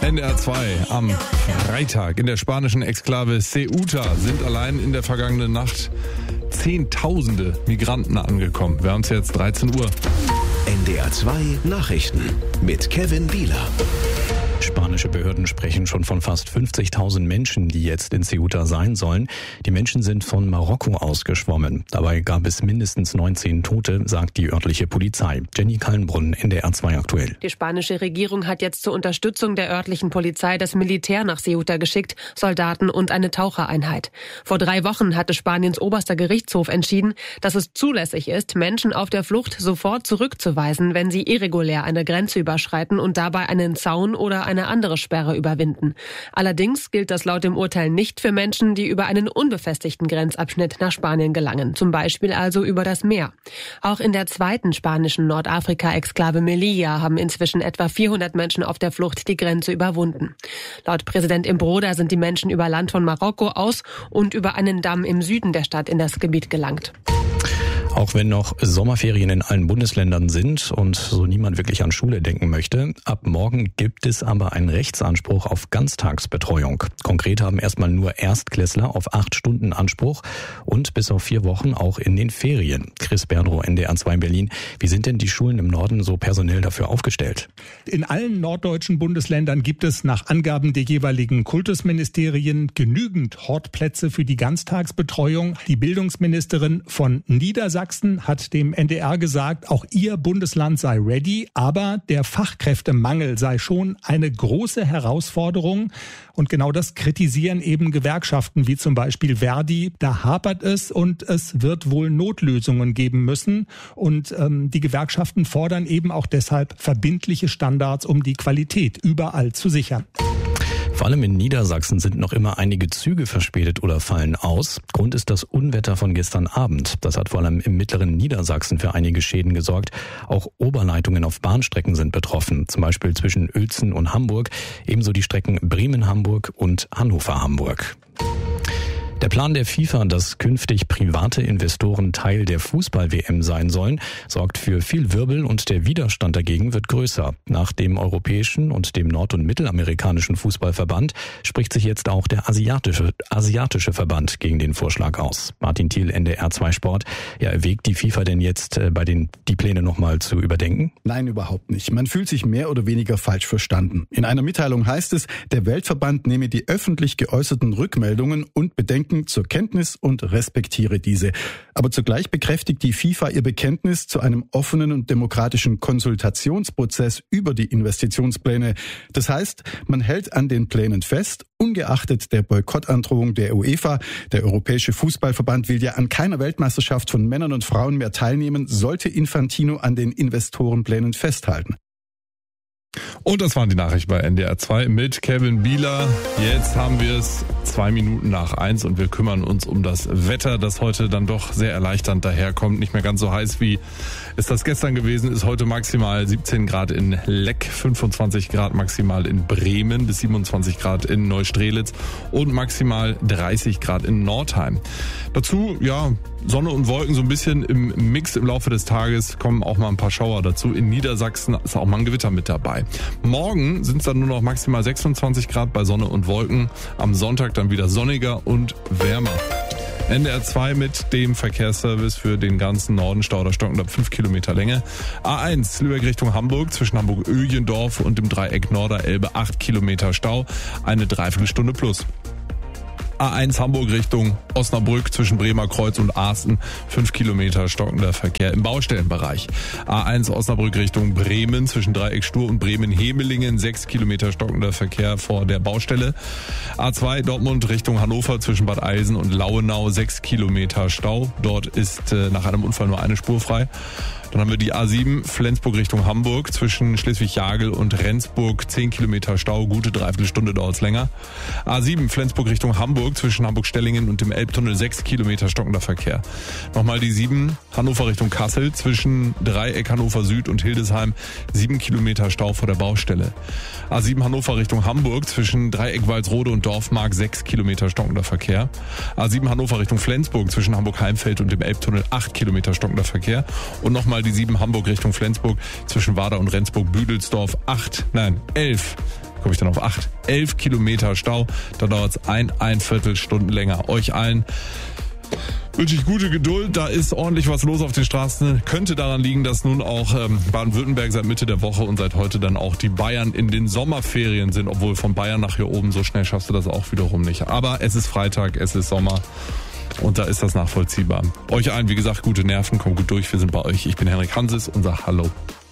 NDR 2 am Freitag in der spanischen Exklave Ceuta sind allein in der vergangenen Nacht Zehntausende Migranten angekommen. Wir haben es jetzt 13 Uhr. NDR 2 Nachrichten mit Kevin Bieler. Spanische Behörden sprechen schon von fast 50.000 Menschen, die jetzt in Ceuta sein sollen. Die Menschen sind von Marokko ausgeschwommen. Dabei gab es mindestens 19 Tote, sagt die örtliche Polizei. Jenny Kallenbrunn, NDR 2 aktuell. Die spanische Regierung hat jetzt zur Unterstützung der örtlichen Polizei das Militär nach Ceuta geschickt, Soldaten und eine Tauchereinheit. Vor 3 Wochen hatte Spaniens oberster Gerichtshof entschieden, dass es zulässig ist, Menschen auf der Flucht sofort zurückzuweisen, wenn sie irregulär eine Grenze überschreiten und dabei einen Zaun oder eine andere Sperre überwinden. Allerdings gilt das laut dem Urteil nicht für Menschen, die über einen unbefestigten Grenzabschnitt nach Spanien gelangen, zum Beispiel also über das Meer. Auch in der zweiten spanischen Nordafrika-Exklave Melilla haben inzwischen etwa 400 Menschen auf der Flucht die Grenze überwunden. Laut Präsident Imbroda sind die Menschen über Land von Marokko aus und über einen Damm im Süden der Stadt in das Gebiet gelangt. Auch wenn noch Sommerferien in allen Bundesländern sind und so niemand wirklich an Schule denken möchte, ab morgen gibt es aber einen Rechtsanspruch auf Ganztagsbetreuung. Konkret haben erstmal nur Erstklässler auf 8 Stunden Anspruch und bis auf 4 Wochen auch in den Ferien. Chris Berdrow, NDR 2 in Berlin. Wie sind denn die Schulen im Norden so personell dafür aufgestellt? In allen norddeutschen Bundesländern gibt es nach Angaben der jeweiligen Kultusministerien genügend Hortplätze für die Ganztagsbetreuung. Die Bildungsministerin von Niedersachsen hat dem NDR gesagt, auch ihr Bundesland sei ready, aber der Fachkräftemangel sei schon eine große Herausforderung. Und genau das kritisieren eben Gewerkschaften wie zum Beispiel Verdi. Da hapert es und es wird wohl Notlösungen geben müssen. Und die Gewerkschaften fordern eben auch deshalb verbindliche Standards, um die Qualität überall zu sichern. Vor allem in Niedersachsen sind noch immer einige Züge verspätet oder fallen aus. Grund ist das Unwetter von gestern Abend. Das hat vor allem im mittleren Niedersachsen für einige Schäden gesorgt. Auch Oberleitungen auf Bahnstrecken sind betroffen, zum Beispiel zwischen Uelzen und Hamburg, ebenso die Strecken Bremen-Hamburg und Hannover-Hamburg. Der Plan der FIFA, dass künftig private Investoren Teil der Fußball-WM sein sollen, sorgt für viel Wirbel und der Widerstand dagegen wird größer. Nach dem europäischen und dem nord- und mittelamerikanischen Fußballverband spricht sich jetzt auch der asiatische Verband gegen den Vorschlag aus. Martin Thiel, NDR 2 Sport. Ja, erwägt die FIFA denn jetzt die Pläne nochmal zu überdenken? Nein, überhaupt nicht. Man fühlt sich mehr oder weniger falsch verstanden. In einer Mitteilung heißt es, der Weltverband nehme die öffentlich geäußerten Rückmeldungen und Bedenken zur Kenntnis und respektiere diese. Aber zugleich bekräftigt die FIFA ihr Bekenntnis zu einem offenen und demokratischen Konsultationsprozess über die Investitionspläne. Das heißt, man hält an den Plänen fest, ungeachtet der Boykottandrohung der UEFA. Der Europäische Fußballverband will ja an keiner Weltmeisterschaft von Männern und Frauen mehr teilnehmen, sollte Infantino an den Investorenplänen festhalten. Und das waren die Nachrichten bei NDR 2 mit Kevin Bieler. Jetzt haben wir es 2 Minuten nach 1 und wir kümmern uns um das Wetter, das heute dann doch sehr erleichternd daherkommt. Nicht mehr ganz so heiß, wie es das gestern gewesen ist. Heute maximal 17 Grad in Leck, 25 Grad maximal in Bremen, bis 27 Grad in Neustrelitz und maximal 30 Grad in Nordheim. Dazu, ja, Sonne und Wolken so ein bisschen im Mix im Laufe des Tages, kommen auch mal ein paar Schauer dazu. In Niedersachsen ist auch mal ein Gewitter mit dabei. Morgen sind es dann nur noch maximal 26 Grad bei Sonne und Wolken. Am Sonntag dann wieder sonniger und wärmer. NDR 2 mit dem Verkehrsservice für den ganzen Norden. Stauder stockend ab 5 Kilometer Länge. A1 Lübeck Richtung Hamburg zwischen Hamburg-Öhlendorf und dem Dreieck Norderelbe 8 Kilometer Stau. Eine Dreiviertelstunde plus. A1 Hamburg Richtung Osnabrück zwischen Bremer Kreuz und Asten 5 Kilometer stockender Verkehr im Baustellenbereich. A1 Osnabrück Richtung Bremen zwischen Dreieck Stur und Bremen-Hemelingen 6 Kilometer stockender Verkehr vor der Baustelle. A2 Dortmund Richtung Hannover zwischen Bad Eilsen und Lauenau 6 Kilometer Stau. Dort ist nach einem Unfall nur eine Spur frei. Dann haben wir die A7 Flensburg Richtung Hamburg zwischen Schleswig-Jagel und Rendsburg 10 Kilometer Stau, gute Dreiviertelstunde dauert es länger. A7 Flensburg Richtung Hamburg zwischen Hamburg-Stellingen und dem Elbtunnel 6 Kilometer stockender Verkehr. Nochmal die 7 Hannover Richtung Kassel zwischen Dreieck Hannover Süd und Hildesheim 7 Kilometer Stau vor der Baustelle. A7 Hannover Richtung Hamburg zwischen Dreieck Walsrode und Dorfmark 6 Kilometer stockender Verkehr. A7 Hannover Richtung Flensburg zwischen Hamburg-Heimfeld und dem Elbtunnel 8 Kilometer stockender Verkehr. Und nochmal die 7 Hamburg Richtung Flensburg zwischen Wader und Rendsburg-Büdelsdorf 11 komme ich dann auf 8, 11 Kilometer Stau. Da dauert es ein Viertelstunden länger. Euch allen wünsche ich gute Geduld, da ist ordentlich was los auf den Straßen. Könnte daran liegen, dass nun auch Baden-Württemberg seit Mitte der Woche und seit heute dann auch die Bayern in den Sommerferien sind, obwohl von Bayern nach hier oben so schnell schaffst du das auch wiederum nicht. Aber es ist Freitag, es ist Sommer und da ist das nachvollziehbar. Euch allen, wie gesagt, gute Nerven, kommt gut durch, wir sind bei euch. Ich bin Henrik Hanses und sag Hallo.